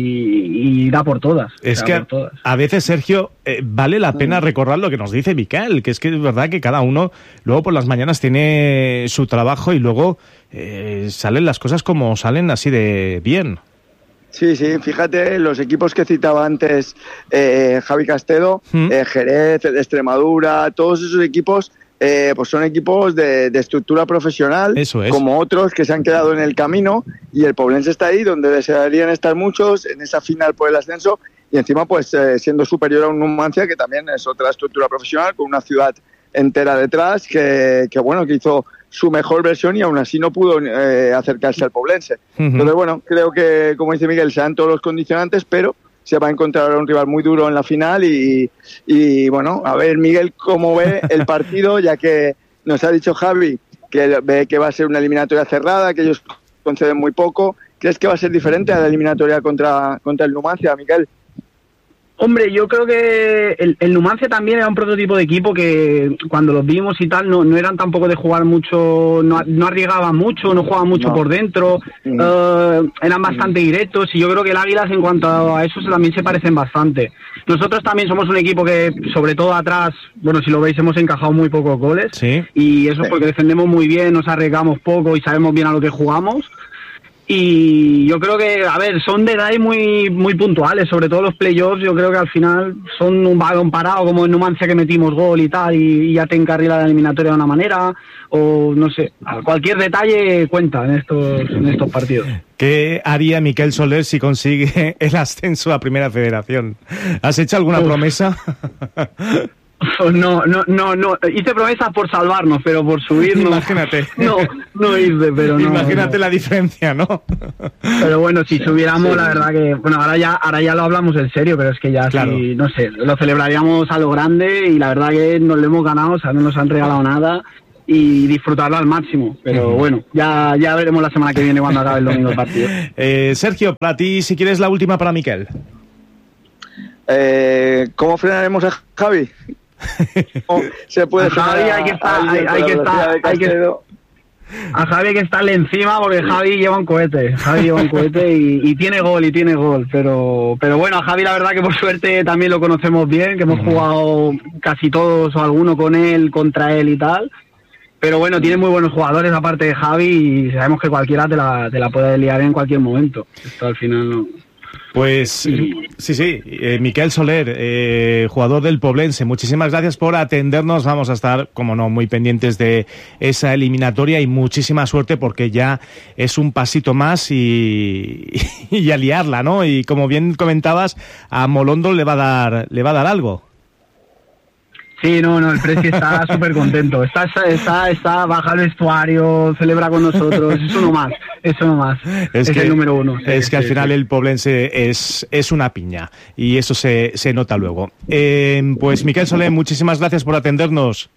y da por todas. Es que a veces, Sergio, vale la pena recordar lo que nos dice Miquel, que es verdad que cada uno luego por las mañanas tiene su trabajo y luego salen las cosas como salen, así de bien. Sí, fíjate, los equipos que citaba antes Javi Castedo, Jerez, Extremadura, todos esos equipos pues son equipos de estructura profesional, eso es. Como otros que se han quedado en el camino y el Poblense está ahí donde desearían estar muchos, en esa final por el ascenso y encima pues siendo superior a un Numancia que también es otra estructura profesional con una ciudad entera detrás que hizo su mejor versión y aún así no pudo acercarse al Poblense. Entonces, bueno, creo que, como dice Miguel, se dan todos los condicionantes, pero se va a encontrar ahora un rival muy duro en la final y bueno, a ver, Miguel, cómo ve el partido, ya que nos ha dicho Javi que ve que va a ser una eliminatoria cerrada, que ellos conceden muy poco. ¿Crees que va a ser diferente a la eliminatoria contra el Numancia, Miguel? Hombre, yo creo que el Numancia también era un prototipo de equipo que cuando los vimos y tal no eran tampoco de jugar mucho, no arriesgaban mucho, no jugaban mucho por dentro, eran bastante directos y yo creo que el Águilas en cuanto a eso también se parecen bastante. Nosotros también somos un equipo que sobre todo atrás, bueno, si lo veis hemos encajado muy pocos goles y eso es porque defendemos muy bien, nos arriesgamos poco y sabemos bien a lo que jugamos. Y yo creo que, a ver, son detalles muy muy puntuales, sobre todo los playoffs, yo creo que al final son un balón parado como en Numancia que metimos gol y tal y ya te encarrila la eliminatoria de una manera, o no sé, cualquier detalle cuenta en estos partidos. ¿Qué haría Miquel Soler si consigue el ascenso a Primera Federación? ¿Has hecho alguna promesa? No, hice promesas por salvarnos, pero por subirnos. Imagínate. No hice, pero no. Imagínate la diferencia, ¿no? Pero bueno, si subiéramos, la verdad que, bueno, ahora ya lo hablamos en serio, pero es que ya claro. Sí, no sé, lo celebraríamos a lo grande y la verdad que nos lo hemos ganado, o sea, no nos han regalado nada y disfrutarlo al máximo. Pero bueno, ya veremos la semana que viene cuando acabe el domingo el partido. Sergio, para ti, si quieres la última para Miquel. ¿Cómo frenaremos a Javi? Se puede Javi, hay que a Javi hay que estarle encima porque Javi lleva un cohete y tiene gol, pero bueno, a Javi la verdad que por suerte también lo conocemos bien, que hemos jugado casi todos o alguno con él, contra él y tal, pero bueno, tiene muy buenos jugadores aparte de Javi y sabemos que cualquiera te la puede liar en cualquier momento. Esto al final no. Pues sí, Miquel Soler, jugador del Poblense, muchísimas gracias por atendernos. Vamos a estar, como no, muy pendientes de esa eliminatoria y muchísima suerte porque ya es un pasito más y a liarla, ¿no? Y como bien comentabas, a Molondo le va a dar algo. Sí, no, el Presi está súper contento. Está, baja al vestuario, celebra con nosotros. Es uno más. Es el número uno. Es que al final el Poblense es una piña y eso se nota luego. Pues Miquel Soler, muchísimas gracias por atendernos.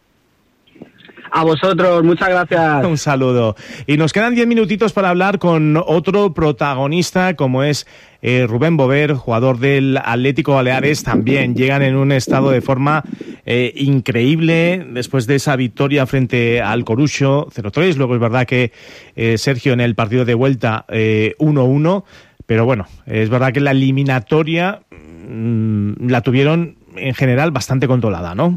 A vosotros, muchas gracias. Un saludo. Y nos quedan 10 minutitos para hablar con otro protagonista como es Rubén Bover, jugador del Atlético Baleares. También llegan en un estado de forma increíble después de esa victoria frente al Corucho 0-3. Luego es verdad que Sergio en el partido de vuelta 1-1. Pero bueno, es verdad que la eliminatoria la tuvieron en general bastante controlada, ¿no?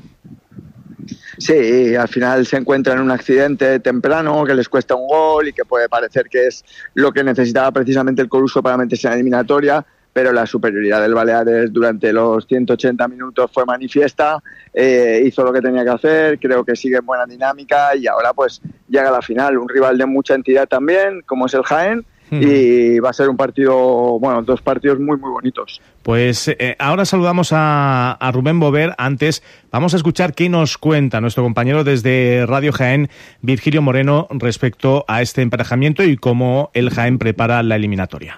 Sí, al final se encuentran en un accidente temprano que les cuesta un gol y que puede parecer que es lo que necesitaba precisamente el Coruso para meterse en la eliminatoria, pero la superioridad del Baleares durante los 180 minutos fue manifiesta, hizo lo que tenía que hacer, creo que sigue en buena dinámica y ahora pues llega a la final, un rival de mucha entidad también, como es el Jaén, y va a ser un partido, bueno, dos partidos muy muy bonitos. Pues ahora saludamos a Rubén Bover. Antes vamos a escuchar qué nos cuenta nuestro compañero desde Radio Jaén, Virgilio Moreno, respecto a este emparejamiento y cómo el Jaén prepara la eliminatoria.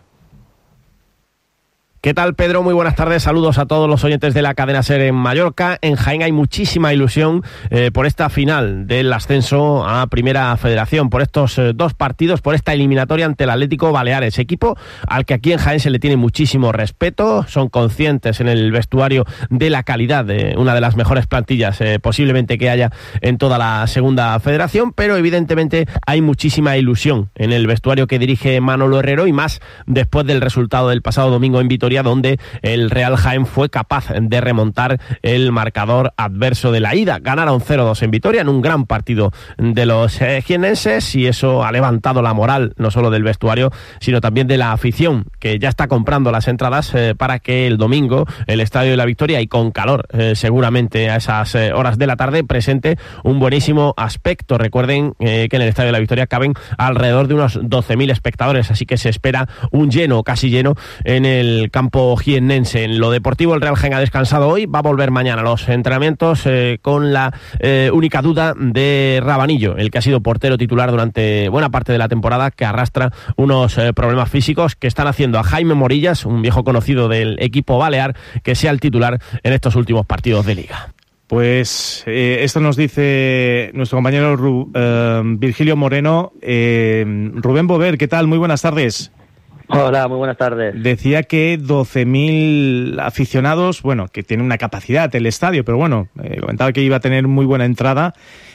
¿Qué tal, Pedro? Muy buenas tardes. Saludos a todos los oyentes de la cadena SER en Mallorca. En Jaén hay muchísima ilusión por esta final del ascenso a Primera Federación, por estos dos partidos, por esta eliminatoria ante el Atlético Baleares, equipo al que aquí en Jaén se le tiene muchísimo respeto. Son conscientes en el vestuario de la calidad de una de las mejores plantillas posiblemente que haya en toda la Segunda Federación, pero evidentemente hay muchísima ilusión en el vestuario que dirige Manolo Herrero y más después del resultado del pasado domingo en Vitoria, donde el Real Jaén fue capaz de remontar el marcador adverso de la ida. Ganaron 0-2 en Vitoria en un gran partido de los jienenses y eso ha levantado la moral no solo del vestuario sino también de la afición, que ya está comprando las entradas para que el domingo el Estadio de la Victoria, y con calor seguramente a esas horas de la tarde, presente un buenísimo aspecto. Recuerden que en el Estadio de la Victoria caben alrededor de unos 12.000 espectadores, así que se espera un lleno, casi lleno, en el campo jiennense. En lo deportivo, el Real Jaén ha descansado hoy, va a volver mañana a los entrenamientos con la única duda de Rabanillo, el que ha sido portero titular durante buena parte de la temporada, que arrastra unos problemas físicos que están haciendo a Jaime Morillas, un viejo conocido del equipo balear, que sea el titular en estos últimos partidos de Liga. Pues esto nos dice nuestro compañero Virgilio Moreno. Rubén Bover, ¿qué tal? Muy buenas tardes. Hola, muy buenas tardes. Decía que 12.000 aficionados, bueno, que tiene una capacidad el estadio, pero bueno, comentaba que iba a tener muy buena entrada,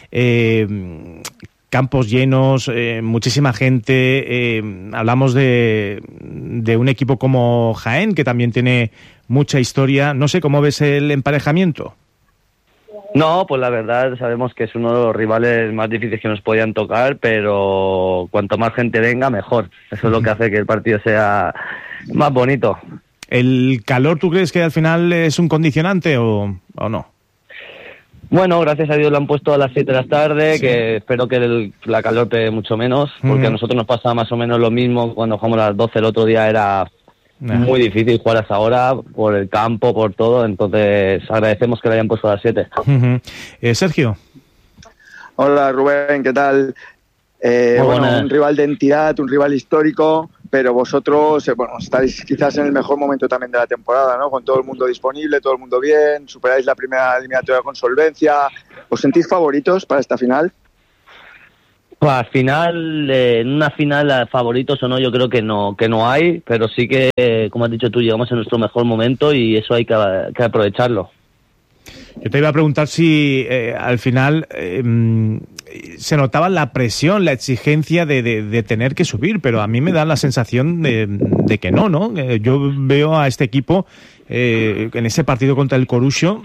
campos llenos, muchísima gente, hablamos de un equipo como Jaén, que también tiene mucha historia. No sé, ¿cómo ves el emparejamiento? No, pues la verdad sabemos que es uno de los rivales más difíciles que nos podían tocar, pero cuanto más gente venga, mejor. Eso es lo que hace que el partido sea más bonito. ¿El calor tú crees que al final es un condicionante o no? Bueno, gracias a Dios lo han puesto a las 7 de la tarde, sí. Que espero que la calor pegue mucho menos, porque a nosotros nos pasa más o menos lo mismo cuando jugamos a las 12 el otro día, era muy difícil jugar hasta ahora por el campo, por todo, entonces agradecemos que le hayan puesto a las 7. Sergio. Hola Rubén, ¿qué tal? Un rival de entidad, un rival histórico, pero vosotros estáis quizás en el mejor momento también de la temporada, ¿no? Con todo el mundo disponible, todo el mundo bien, superáis la primera eliminatoria con solvencia. ¿Os sentís favoritos para esta final? Pues al final, en una final, favoritos o no, yo creo que no hay, pero sí que, como has dicho tú, llegamos en nuestro mejor momento y eso hay que aprovecharlo. Yo te iba a preguntar si al final se notaba la presión, la exigencia de tener que subir, pero a mí me da la sensación de que no. Yo veo a este equipo en ese partido contra el Corucho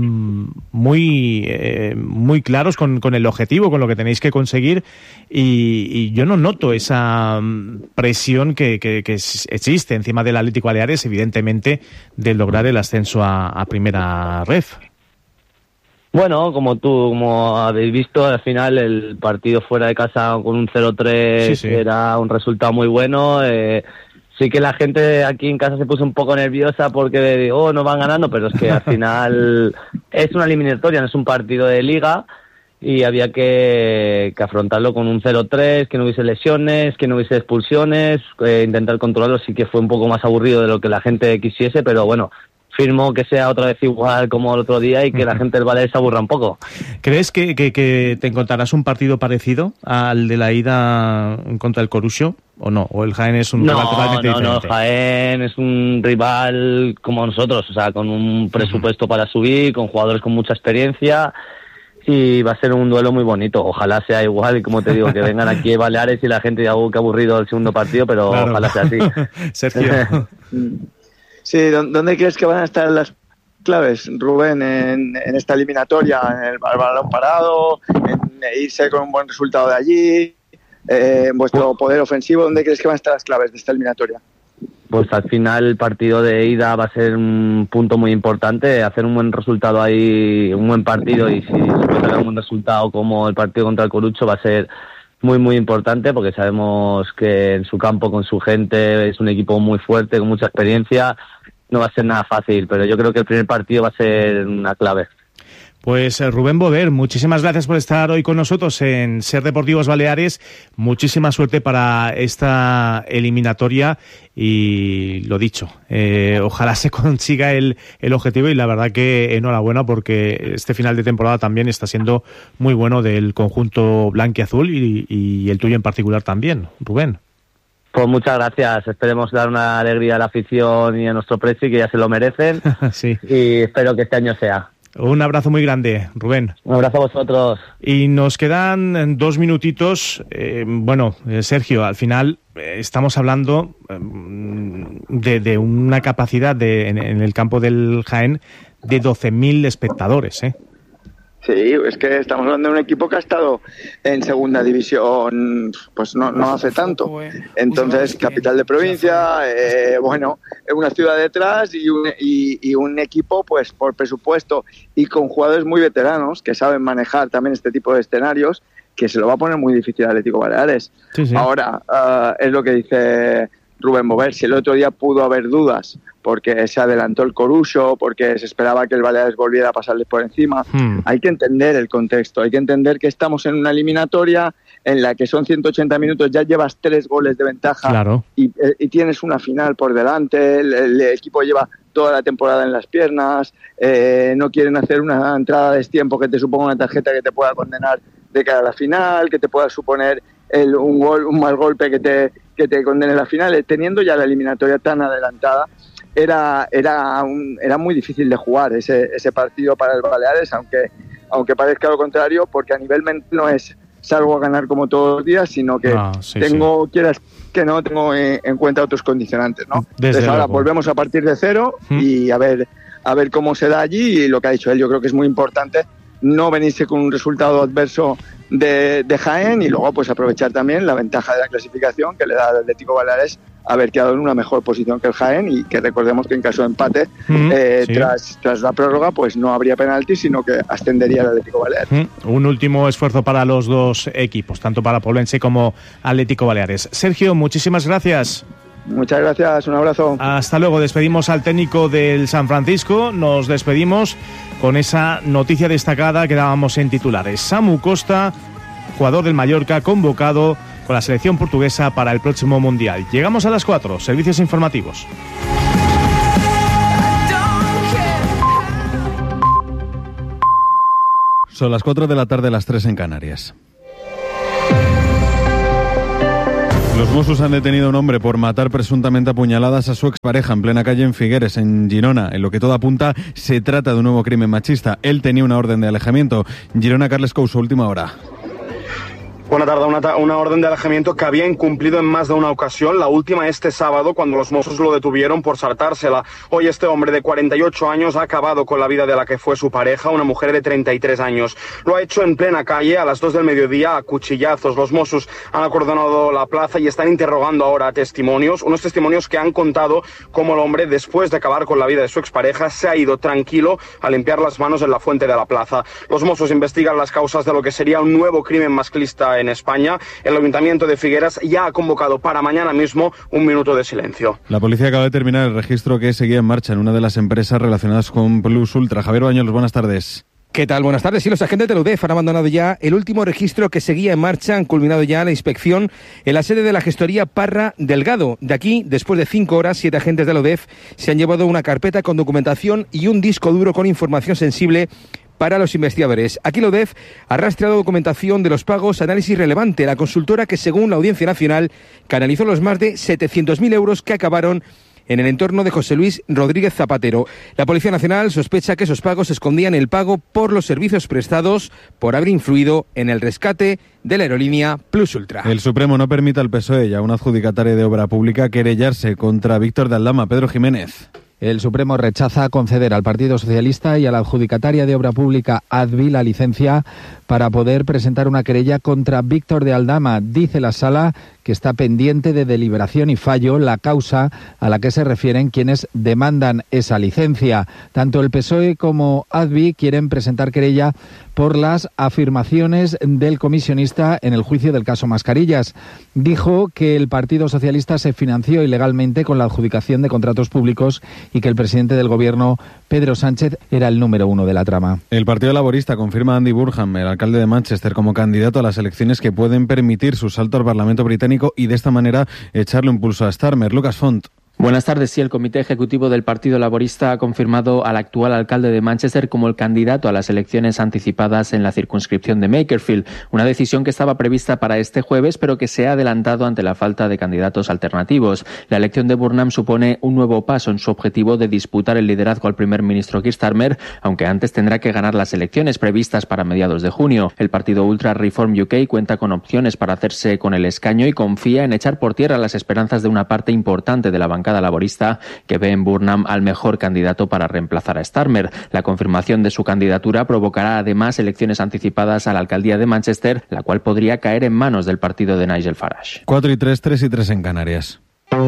muy claros con el objetivo, con lo que tenéis que conseguir, y yo no noto esa presión que existe encima del Atlético Baleares, evidentemente, de lograr el ascenso a primera ref. Bueno, como habéis visto, al final el partido fuera de casa con un 0-3 era un resultado muy bueno. Sí que la gente aquí en casa se puso un poco nerviosa porque nos van ganando, pero es que al final es una eliminatoria, no es un partido de liga, y había que afrontarlo con un 0-3, que no hubiese lesiones, que no hubiese expulsiones, intentar controlarlo. Sí que fue un poco más aburrido de lo que la gente quisiese, pero bueno, firmo que sea otra vez igual como el otro día y que la gente del Baleares se aburra un poco. ¿Crees que te encontrarás un partido parecido al de la ida contra el Corucho o no? ¿O el Jaén es un rival totalmente diferente? No, Jaén es un rival como nosotros, o sea, con un presupuesto para subir, con jugadores con mucha experiencia, y va a ser un duelo muy bonito. Ojalá sea igual, y como te digo, que vengan aquí Baleares y la gente diga que aburrido el segundo partido, pero claro, ojalá sea así. Sergio. Sí, ¿dónde crees que van a estar las claves, Rubén, en esta eliminatoria? ¿En el balón parado? ¿En irse con un buen resultado de allí? ¿En vuestro poder ofensivo? ¿Dónde crees que van a estar las claves de esta eliminatoria? Pues al final el partido de ida va a ser un punto muy importante, hacer un buen resultado ahí, un buen partido, y si se puede sacar un buen resultado como el partido contra el Corucho va a ser muy muy importante, porque sabemos que en su campo, con su gente, es un equipo muy fuerte, con mucha experiencia. No va a ser nada fácil, pero yo creo que el primer partido va a ser una clave. Pues Rubén Bover, muchísimas gracias por estar hoy con nosotros en Ser Deportivos Baleares. Muchísima suerte para esta eliminatoria y lo dicho, ojalá se consiga el objetivo, y la verdad que enhorabuena, porque este final de temporada también está siendo muy bueno del conjunto blanquiazul y el tuyo en particular también, Rubén. Pues muchas gracias, esperemos dar una alegría a la afición y a nuestro precio, que ya se lo merecen. Sí. Y espero que este año sea. Un abrazo muy grande, Rubén. Un abrazo a vosotros. Y nos quedan 2 minutitos. Sergio, al final estamos hablando de una capacidad en el campo del Jaén de 12.000 espectadores, ¿eh? Sí, es que estamos hablando de un equipo que ha estado en segunda división pues no hace tanto. Entonces, capital de provincia, una ciudad detrás y un equipo pues por presupuesto y con jugadores muy veteranos que saben manejar también este tipo de escenarios, que se lo va a poner muy difícil al Atlético Baleares. Sí. Ahora, es lo que dice Rubén Bover. Si el otro día pudo haber dudas porque se adelantó el Corucho, porque se esperaba que el Baleares volviera a pasarles por encima, hay que entender el contexto, hay que entender que estamos en una eliminatoria en la que son 180 minutos, ya llevas 3 goles de ventaja, claro, y tienes una final por delante, el equipo lleva toda la temporada en las piernas, no quieren hacer una entrada de destiempo que te suponga una tarjeta que te pueda condenar de cara a la final, que te pueda suponer un mal golpe que te condene la final. Teniendo ya la eliminatoria tan adelantada, era muy difícil de jugar ese partido para el Baleares, aunque parezca lo contrario, porque a nivel mental no es salgo a ganar como todos los días, sino que quieras que no, tengo en cuenta otros condicionantes, ¿no? Entonces ahora volvemos a partir de cero y a ver cómo se da allí, y lo que ha dicho él, yo creo que es muy importante no venirse con un resultado adverso de Jaén, y luego pues aprovechar también la ventaja de la clasificación que le da al Atlético Baleares haber quedado en una mejor posición que el Jaén, y que recordemos que en caso de empate tras la prórroga pues no habría penalti, sino que ascendería el Atlético Baleares. Un último esfuerzo para los dos equipos, tanto para Poblense como Atlético Baleares. Sergio, muchísimas gracias. Muchas gracias, un abrazo. Hasta luego. Despedimos al técnico del San Francisco. Nos despedimos con esa noticia destacada que dábamos en titulares. Samu Costa, jugador del Mallorca, convocado con la selección portuguesa para el próximo Mundial. Llegamos a las 4, servicios informativos. Son las 4 de la tarde, las 3 en Canarias. Los Mossos han detenido a un hombre por matar presuntamente a puñaladas a su expareja en plena calle en Figueres, en Girona. En lo que todo apunta, se trata de un nuevo crimen machista. Él tenía una orden de alejamiento. Girona, Carles Couso, última hora. Buena tarde. Una orden de alejamiento que había incumplido en más de una ocasión, la última este sábado cuando los Mossos lo detuvieron por saltársela. Hoy este hombre de 48 años ha acabado con la vida de la que fue su pareja, una mujer de 33 años. Lo ha hecho en plena calle a las 2 del mediodía a cuchillazos. Los Mossos han acordonado la plaza y están interrogando ahora a testimonios, unos testimonios que han contado cómo el hombre, después de acabar con la vida de su expareja, se ha ido tranquilo a limpiar las manos en la fuente de la plaza. Los Mossos investigan las causas de lo que sería un nuevo crimen masclista en España. El Ayuntamiento de Figueras ya ha convocado para mañana mismo un minuto de silencio. La policía acaba de terminar el registro que seguía en marcha en una de las empresas relacionadas con Plus Ultra. Javier Bañuelos, buenas tardes. ¿Qué tal? Buenas tardes. Sí, los agentes de la UDEF han abandonado ya el último registro que seguía en marcha. Han culminado ya la inspección en la sede de la gestoría Parra Delgado. De aquí, después de 5 horas, 7 agentes de la UDEF se han llevado una carpeta con documentación y un disco duro con información sensible para los investigadores. Aquí la UDEF ha rastreado documentación de los pagos Análisis Relevante, la consultora que, según la Audiencia Nacional, canalizó los más de 700.000 euros que acabaron en el entorno de José Luis Rodríguez Zapatero. La Policía Nacional sospecha que esos pagos escondían el pago por los servicios prestados por haber influido en el rescate de la aerolínea Plus Ultra. El Supremo no permite al PSOE y a una adjudicataria de obra pública querellarse contra Víctor de Aldama. Pedro Jiménez. El Supremo rechaza conceder al Partido Socialista y a la adjudicataria de obra pública ADVI la licencia para poder presentar una querella contra Víctor de Aldama. Dice la Sala que está pendiente de deliberación y fallo la causa a la que se refieren quienes demandan esa licencia. Tanto el PSOE como ADVI quieren presentar querella por las afirmaciones del comisionista en el juicio del caso Mascarillas. Dijo que el Partido Socialista se financió ilegalmente con la adjudicación de contratos públicos y que el presidente del Gobierno, Pedro Sánchez, era el número 1 de la trama. El Partido Laborista confirma a Andy Burnham, el alcalde de Manchester, como candidato a las elecciones que pueden permitir su salto al Parlamento británico y de esta manera echarle un pulso a Starmer. Lucas Font. Buenas tardes. Sí, el Comité Ejecutivo del Partido Laborista ha confirmado al actual alcalde de Manchester como el candidato a las elecciones anticipadas en la circunscripción de Makerfield, una decisión que estaba prevista para este jueves, pero que se ha adelantado ante la falta de candidatos alternativos. La elección de Burnham supone un nuevo paso en su objetivo de disputar el liderazgo al primer ministro Keir Starmer, aunque antes tendrá que ganar las elecciones previstas para mediados de junio. El partido Ultra Reform UK cuenta con opciones para hacerse con el escaño y confía en echar por tierra las esperanzas de una parte importante de la bancada laborista que ve en Burnham al mejor candidato para reemplazar a Starmer. La confirmación de su candidatura provocará además elecciones anticipadas a la alcaldía de Manchester, la cual podría caer en manos del partido de Nigel Farage. 4 y 3, 3 y 3 en Canarias.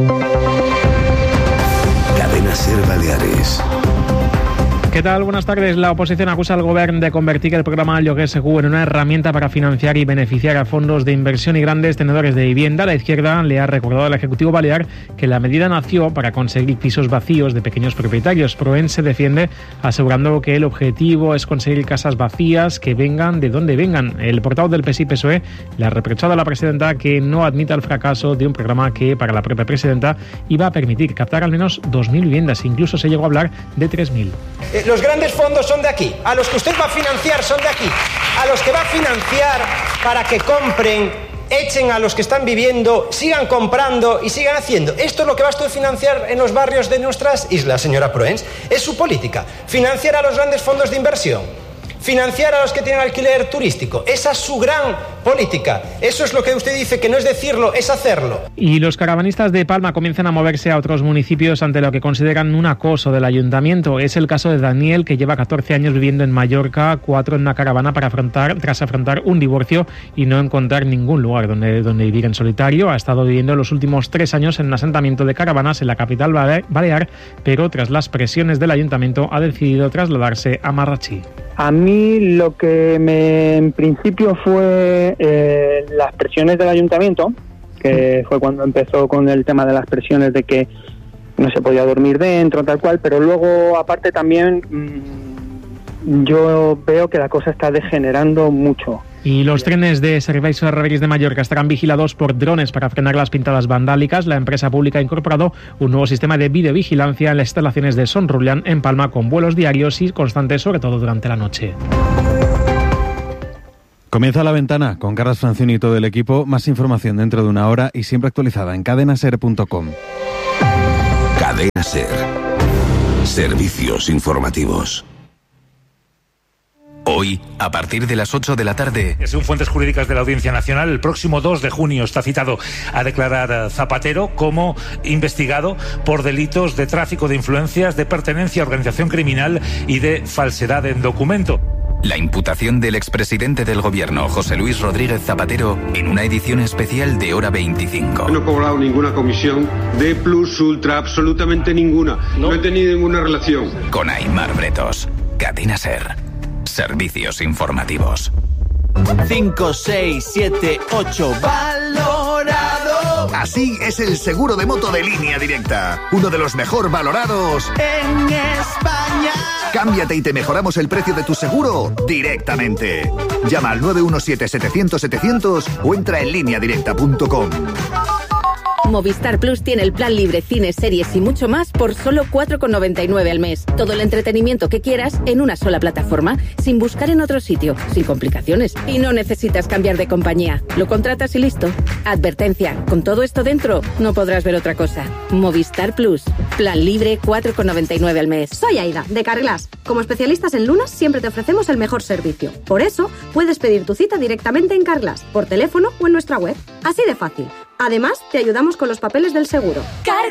Cadena Ser Baleares. ¿Qué tal? Buenas tardes. La oposición acusa al Govern de convertir el programa Lloguer Segur en una herramienta para financiar y beneficiar a fondos de inversión y grandes tenedores de vivienda. La izquierda le ha recordado al Ejecutivo Balear que la medida nació para conseguir pisos vacíos de pequeños propietarios. Proen se defiende asegurando que el objetivo es conseguir casas vacías que vengan de donde vengan. El portavoz del PSI-PSOE le ha reprochado a la presidenta que no admita el fracaso de un programa que, para la propia presidenta, iba a permitir captar al menos 2.000 viviendas. Incluso se llegó a hablar de 3.000. Los grandes fondos son de aquí, a los que usted va a financiar son de aquí, a los que va a financiar para que compren, echen a los que están viviendo, sigan comprando y sigan haciendo. Esto es lo que va usted a financiar en los barrios de nuestras islas, señora Proens. Es su política, financiar a los grandes fondos de inversión, financiar a los que tienen alquiler turístico. Esa es su gran política. Eso es lo que usted dice, que no es decirlo, es hacerlo. Y los caravanistas de Palma comienzan a moverse a otros municipios ante lo que consideran un acoso del ayuntamiento. Es el caso de Daniel, que lleva 14 años viviendo en Mallorca, 4 en una caravana tras afrontar un divorcio y no encontrar ningún lugar donde vivir en solitario. Ha estado viviendo los últimos 3 años en un asentamiento de caravanas en la capital balear, pero tras las presiones del ayuntamiento ha decidido trasladarse a Marratxí. A mí lo que en principio fue las presiones del ayuntamiento, que fue cuando empezó con el tema de las presiones de que no se podía dormir dentro, tal cual, pero luego aparte también yo veo que la cosa está degenerando mucho. Y los trenes de Serveis Ferroviaris de Mallorca estarán vigilados por drones para frenar las pintadas vandálicas. La empresa pública ha incorporado un nuevo sistema de videovigilancia en las instalaciones de Son Rulian en Palma, con vuelos diarios y constantes, sobre todo durante la noche. Comienza La Ventana con Carlos Francini y todo el equipo. Más información dentro de una hora y siempre actualizada en cadenaser.com. Cadena Ser. Servicios informativos. Hoy, a partir de las 8 de la tarde... Según fuentes jurídicas de la Audiencia Nacional, el próximo 2 de junio está citado a declarar Zapatero como investigado por delitos de tráfico de influencias, de pertenencia a organización criminal y de falsedad en documento. La imputación del expresidente del gobierno, José Luis Rodríguez Zapatero, en una edición especial de Hora 25. No he cobrado ninguna comisión de plus ultra, absolutamente ninguna. No he tenido ninguna relación. Con Aimar Bretos. Cadena Ser. Servicios informativos. 5, 6, 7, 8. ¡Valorado! Así es el seguro de moto de Línea Directa. Uno de los mejor valorados en España. Cámbiate y te mejoramos el precio de tu seguro directamente. Llama al 917-700-700 o entra en lineadirecta.com. Movistar Plus tiene el plan libre, cines, series y mucho más por solo 4,99 al mes. Todo el entretenimiento que quieras en una sola plataforma, sin buscar en otro sitio, sin complicaciones. Y no necesitas cambiar de compañía. Lo contratas y listo. Advertencia, con todo esto dentro, no podrás ver otra cosa. Movistar Plus, plan libre, 4,99 al mes. Soy Aida, de Carglass. Como especialistas en lunas, siempre te ofrecemos el mejor servicio. Por eso, puedes pedir tu cita directamente en Carglass, por teléfono o en nuestra web. Así de fácil. Además, te ayudamos con los papeles del seguro. Carglass.